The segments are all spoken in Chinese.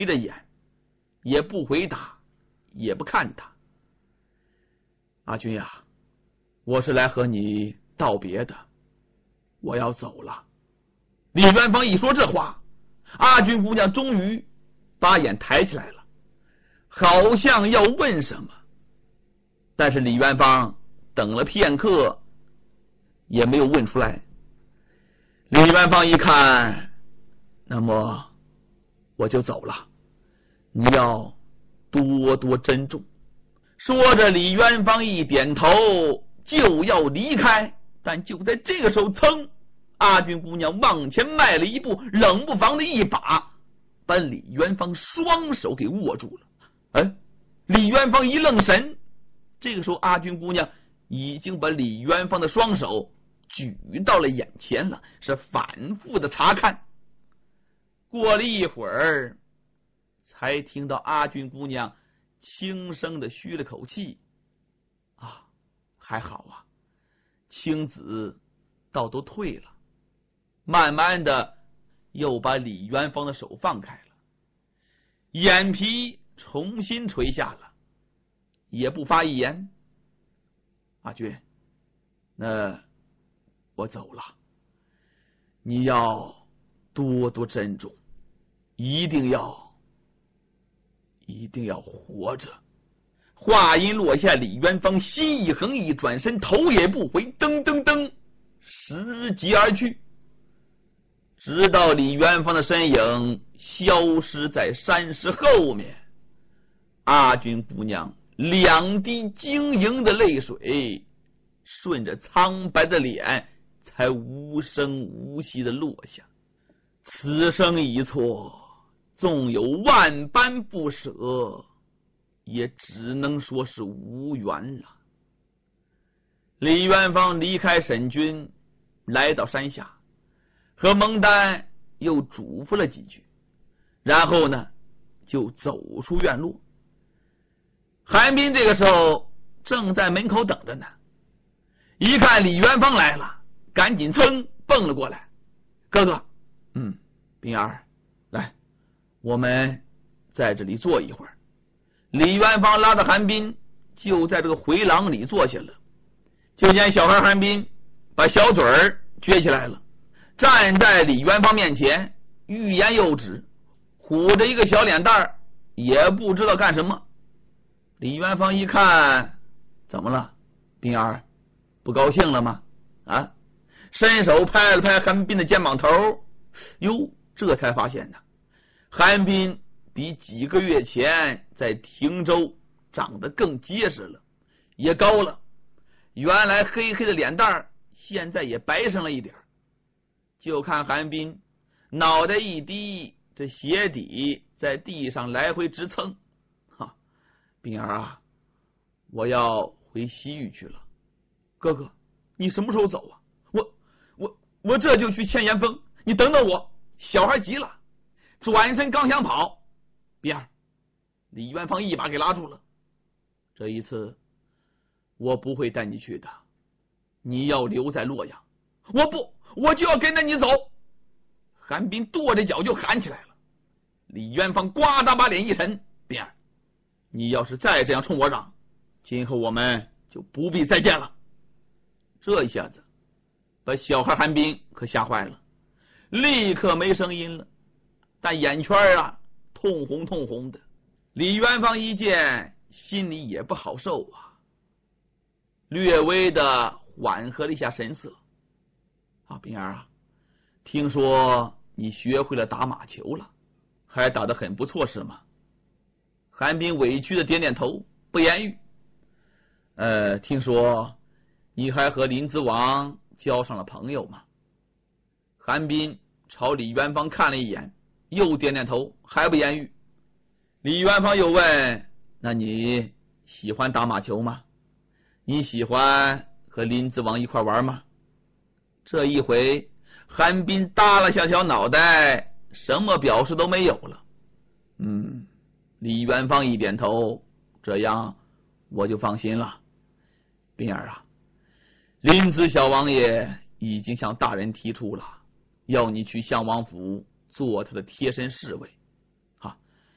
着眼，也不回答，也不看他。阿军呀，我是来和你道别的，我要走了。李元芳一说这话，阿军姑娘终于把眼抬起来了，好像要问什么，但是李元芳等了片刻也没有问出来。李元芳一看，那么我就走了，你要多多珍重。说着，李元芳一点头就要离开，但就在这个时候，噌，阿军姑娘往前迈了一步，冷不防的一把把李元芳双手给握住了。李元芳一愣神，这个时候阿军姑娘已经把李元芳的双手举到了眼前了，是反复的查看。过了一会儿，才听到阿军姑娘轻声的吁了口气，啊，还好啊，青紫倒都退了。慢慢的又把李元芳的手放开了，眼皮重新垂下了，也不发一言。阿军，那我走了，你要多多珍重，一定要活着。话音落下，李元芳心一横，一转身，头也不回，噔噔噔拾级而去。直到李元芳的身影消失在山石后面，阿军姑娘两滴晶莹的泪水顺着苍白的脸才无声无息的落下。此生一错，纵有万般不舍，也只能说是无缘了。李元芳离开沈军，来到山下，和蒙丹又嘱咐了几句，然后呢就走出院落。韩冰这个时候正在门口等着呢，一看李元芳来了，赶紧噌蹦了过来。哥哥，冰儿，来，我们在这里坐一会儿。李元芳拉着韩冰就在这个回廊里坐下了。就见小孩韩冰把小嘴儿撅起来了，站在李元芳面前，欲言又止，虎着一个小脸蛋儿，也不知道干什么。李元芳一看，怎么了？冰儿不高兴了吗？啊！伸手拍了拍韩冰的肩膀头，哟，这才发现呢，韩冰比几个月前在汀州长得更结实了，也高了，原来黑黑的脸蛋儿现在也白上了一点。就看韩冰脑袋一低，这鞋底在地上来回直蹭。冰儿啊，我要回西域去了。哥哥，你什么时候走啊？我这就去千岩峰，你等等我。小孩急了，转身刚想跑，冰儿，李元芳一把给拉住了。这一次我不会带你去的，你要留在洛阳。我不，我就要跟着你走。韩冰跺着脚就喊起来了。李元芳呱嗒把脸一沉，冰儿，你要是再这样冲我嚷，今后我们就不必再见了。这一下子把小孩韩冰可吓坏了，立刻没声音了，但眼圈通红通红的。李元芳一见，心里也不好受啊，略微的缓和了一下神色。冰儿啊，听说你学会了打马球了，还打得很不错是吗？韩冰委屈的点点头，不言语。听说你还和林子王交上了朋友吗？韩冰朝李元芳看了一眼，又点点头，还不言语。李元芳又问，那你喜欢打马球吗？你喜欢和林子王一块玩吗？这一回韩冰耷拉下小脑袋，什么表示都没有了。李元芳一点头，这样我就放心了。冰儿啊，林子小王爷已经向大人提出了，要你去襄王府做他的贴身侍卫。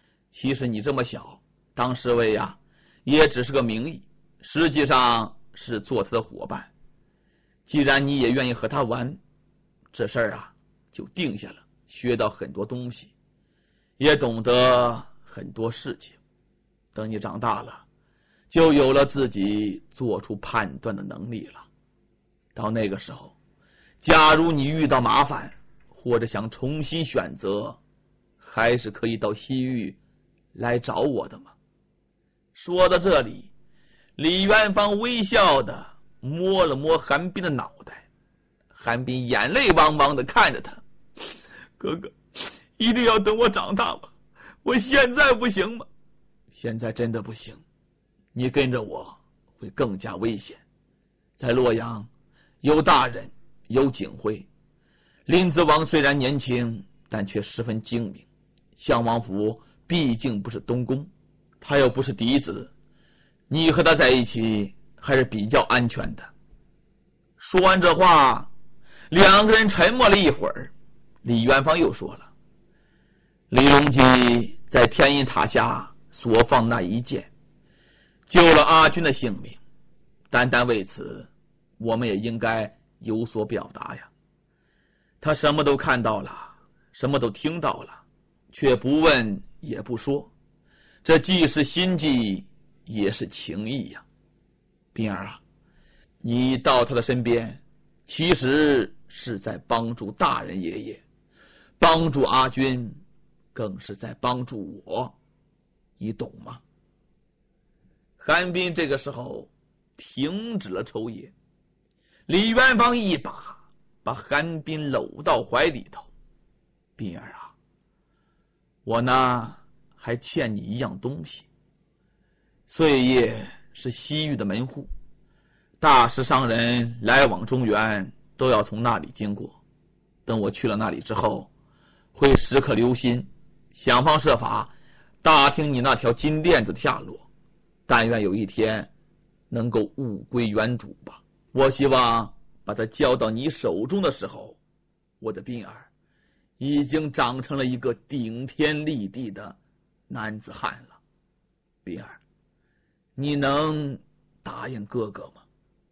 其实你这么小，当侍卫呀，也只是个名义，实际上是做他的伙伴。既然你也愿意和他玩，这事儿啊就定下了，学到很多东西，也懂得很多事情。等你长大了，就有了自己做出判断的能力了。到那个时候，假如你遇到麻烦，或者想重新选择，还是可以到西域来找我的嘛。说到这里，李元芳微笑的摸了摸韩冰的脑袋，韩冰眼泪汪汪的看着他，哥哥，一定要等我长大吗？我现在不行吗？现在真的不行，你跟着我会更加危险。在洛阳有大人，有警徽。林子王虽然年轻，但却十分精明。项王府毕竟不是东宫，他又不是嫡子，你和他在一起还是比较安全的。说完这话，两个人沉默了一会儿。李元芳又说了，李隆基在天音塔下所放那一箭，救了阿军的性命，单单为此，我们也应该有所表达呀。他什么都看到了，什么都听到了，却不问也不说，这既是心计，也是情义呀。冰儿啊，你到他的身边，其实是在帮助大人爷爷，帮助阿军，更是在帮助我，你懂吗？韩冰这个时候停止了抽烟，李元芳一把把韩冰搂到怀里头。冰儿啊，我呢还欠你一样东西。岁月是西域的门户，大使商人来往中原都要从那里经过。等我去了那里之后，会时刻留心，想方设法打听你那条金链子的下落，但愿有一天能够物归原主吧。我希望把它交到你手中的时候，我的冰儿已经长成了一个顶天立地的男子汉了。冰儿，你能答应哥哥吗？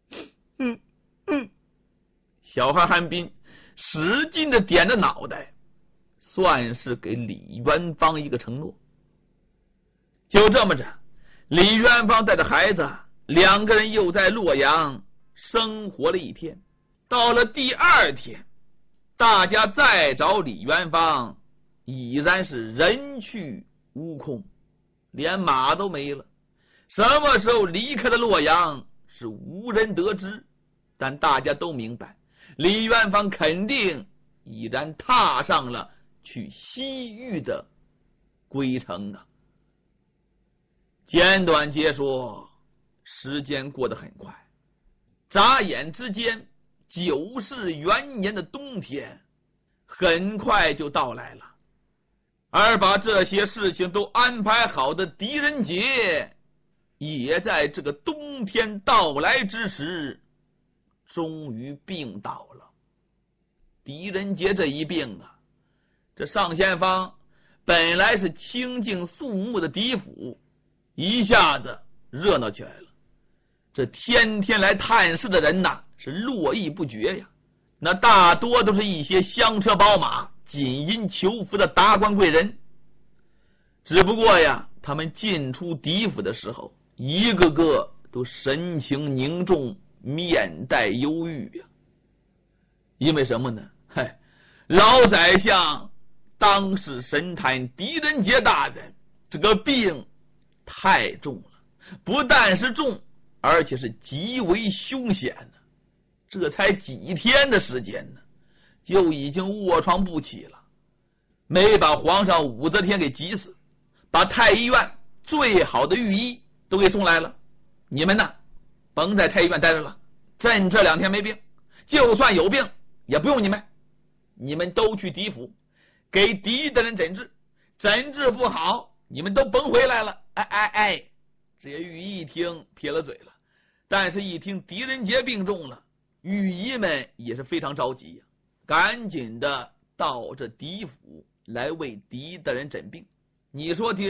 小孩韩冰使劲的点着脑袋，算是给李元芳一个承诺。就这么着，李元芳带着孩子，两个人又在洛阳生活了一天。到了第二天，大家再找李元芳，已然是人去屋空，连马都没了。什么时候离开了洛阳，是无人得知，但大家都明白，李元芳肯定已然踏上了去西域的归程啊。简短截说，时间过得很快，眨眼之间，9世元年的冬天很快就到来了。而把这些事情都安排好的狄仁杰，也在这个冬天到来之时，终于病倒了。狄仁杰这一病啊，这上仙坊本来是清静肃穆的狄府，一下子热闹起来了。这天天来探视的人呐，是络绎不绝呀。那大多都是一些香车宝马、锦衣裘服的达官贵人。只不过呀，他们进出狄府的时候，一个个都神情凝重，面带忧郁呀。因为什么呢？老宰相当世神探狄仁杰大人这个病太重了，不但是重，而且是极为凶险的。这才几天的时间呢，就已经卧床不起了，没把皇上武则天给急死，把太医院最好的御医都给送来了。你们呢，甭在太医院待着了，朕这2天没病，就算有病也不用你们都去狄府给狄大人诊治，诊治不好你们都甭回来了。这些御医一听撇了嘴了，但是一听狄仁杰病重了，御医们也是非常着急呀，赶紧的到这狄府来为狄大人诊病。你说狄仁